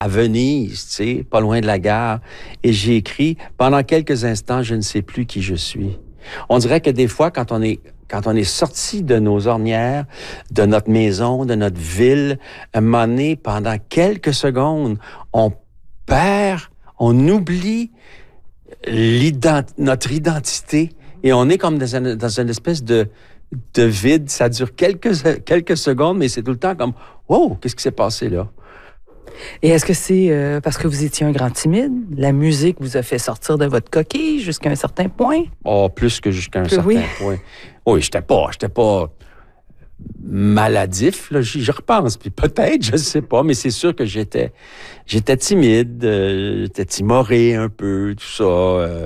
à Venise, tu sais, pas loin de la gare. Et j'ai écrit « Pendant quelques instants, je ne sais plus qui je suis ». On dirait que des fois, quand on est sorti de nos ornières, de notre maison, de notre ville, à un moment donné, pendant quelques secondes, on oublie notre identité et on est comme dans une espèce de vide. Ça dure quelques secondes, mais c'est tout le temps comme « Wow, qu'est-ce qui s'est passé là? » Et est-ce que c'est parce que vous étiez un grand timide? La musique vous a fait sortir de votre coquille jusqu'à un certain point? Oh, plus que jusqu'à un certain point. Oui, j'étais pas maladif, là, j'y repense, puis peut-être, je sais pas, mais c'est sûr que j'étais timide, j'étais timoré un peu, tout ça.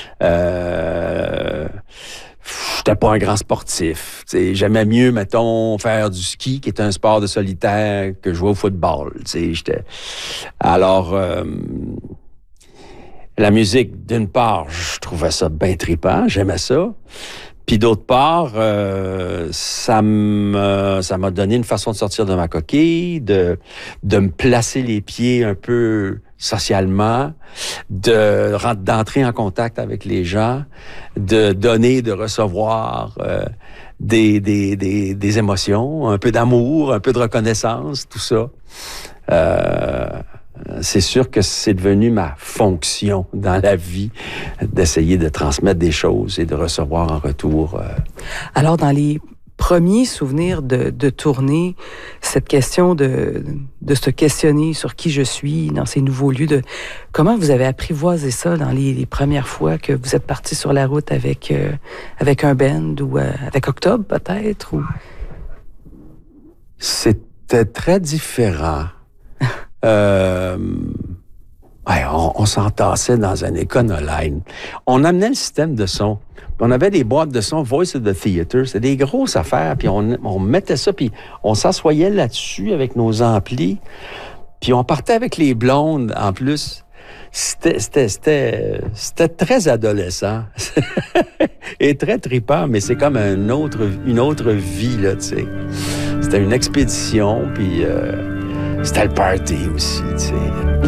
J'étais pas un grand sportif. T'sais, j'aimais mieux, mettons, faire du ski, qui est un sport de solitaire, que jouer au football. Alors, la musique, d'une part, je trouvais ça bien trippant, j'aimais ça. Puis d'autre part, ça m'a donné une façon de sortir de ma coquille, de me placer les pieds un peu socialement, d'entrer en contact avec les gens, de donner, de recevoir des émotions, un peu d'amour, un peu de reconnaissance, tout ça. C'est sûr que c'est devenu ma fonction dans la vie d'essayer de transmettre des choses et de recevoir en retour. Alors, dans les premiers souvenirs de tournée, cette question de se questionner sur qui je suis dans ces nouveaux lieux, comment vous avez apprivoisé ça dans les premières fois que vous êtes parti sur la route avec un band ou avec Octobre peut-être? Ou... C'était très différent. On s'entassait dans un Econoline. On amenait le système de son. On avait des boîtes de son Voice of the Theatre. C'était des grosses affaires. Puis on mettait ça, puis on s'assoyait là-dessus avec nos amplis. Puis on partait avec les blondes, en plus. C'était très adolescent. Et très trippant, mais c'est comme une autre vie, là, tu sais. C'était une expédition, puis... c'était le party aussi, tu sais.